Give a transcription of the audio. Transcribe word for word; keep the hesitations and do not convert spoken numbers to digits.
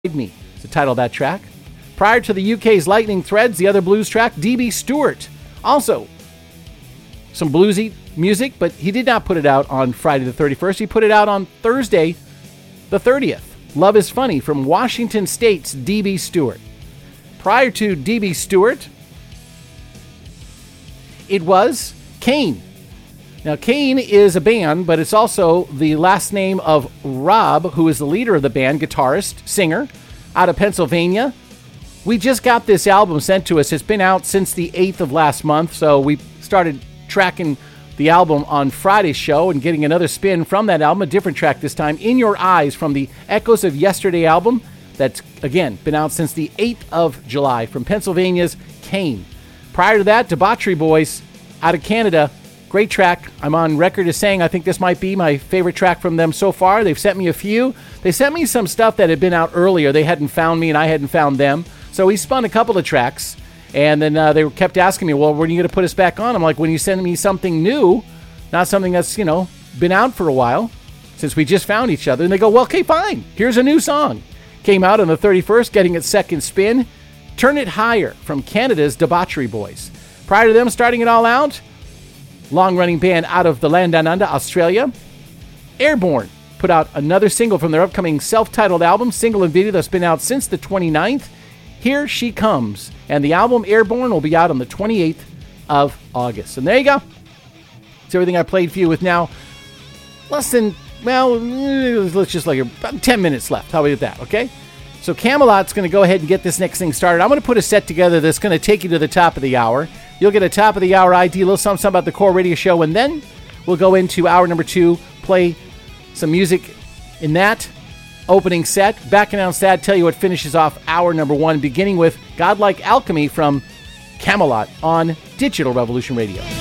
Me is the title of that track. Prior to the U K's Lightning Threads, the other blues track, D B Stewart. Also, some bluesy music, but he did not put it out on Friday the thirty-first. He put it out on Thursday the thirtieth. Love is Funny from Washington State's D B Stewart. Prior to D B Stewart, it was Kane. Now, Kane is a band, but it's also the last name of Rob, who is the leader of the band, guitarist, singer, out of Pennsylvania. We just got this album sent to us. It's been out since the eighth of last month, so we started tracking the album on Friday's show and getting another spin from that album, a different track this time, In Your Eyes from the Echoes of Yesterday album that's, again, been out since the eighth of July from Pennsylvania's Kane. Prior to that, Debauchery Boys out of Canada. Great track. I'm on record as saying I think this might be my favorite track from them so far. They've sent me a few. They sent me some stuff that had been out earlier. They hadn't found me and I hadn't found them. So we spun a couple of tracks. And then uh, they kept asking me, well, when are you going to put us back on? I'm like, when you send me something new, not something that's, you know, been out for a while, since we just found each other. And they go, well, okay, fine. Here's a new song. Came out on the thirty-first, getting its second spin. Turn It Higher from Canada's Debauchery Boys. Prior to them starting it all out, long-running band out of the land down under, Australia, Airborne put out another single from their upcoming self-titled album, single and video that's been out since the twenty-ninth. Here She Comes. And the album Airborne will be out on the twenty-eighth of August. And there you go. It's everything I played for you with now less than, well, let's just like about ten minutes left. How about that, okay? So Camelot's going to go ahead and get this next thing started. I'm going to put a set together that's going to take you to the top of the hour. You'll get a top of the hour I D, a little something, something about the core radio show, and then we'll go into hour number two, play some music in that opening set. Back announce that, tell you what finishes off hour number one, beginning with Godlike Alchemy from Camelot on Digital Revolution Radio.